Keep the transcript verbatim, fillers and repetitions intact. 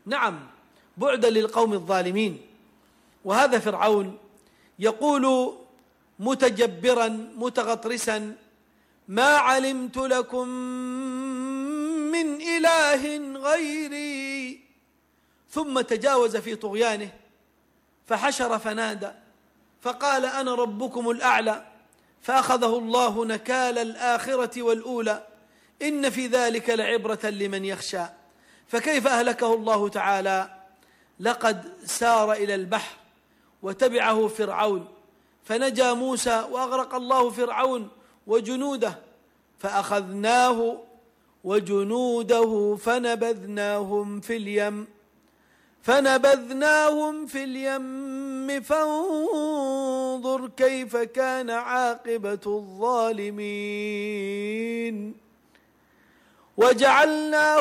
نعم، بعدا للقوم الظالمين. وهذا فرعون يقول متجبرا متغطرسا: ما علمت لكم من إله غيري. ثم تجاوز في طغيانه فحشر فنادى فقال: أنا ربكم الأعلى. فأخذه الله نكال الآخرة والأولى، إن في ذلك لعبرة لمن يخشى. فكيف أهلكه الله تعالى؟ لقد سار إلى البحر وتبعه فرعون فنجا موسى وأغرق الله فرعون وجنوده، فأخذناه وجنوده فنبذناهم في اليم فنبذناهم في اليم فانظر كيف كان عاقبة الظالمين. وجعلناه